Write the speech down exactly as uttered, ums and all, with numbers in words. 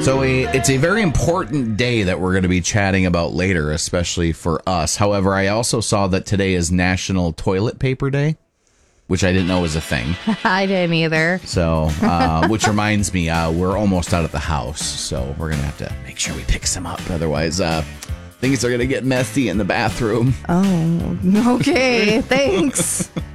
So a, it's a very important day that we're going to be chatting about later, especially for us. However, I also saw that today is National Toilet Paper Day, which I didn't know was a thing. I didn't either. So, uh, which reminds me, uh, we're almost out of the house, so we're going to have to make sure we pick some up. Otherwise, uh, things are going to get messy in the bathroom. Oh, okay. Thanks.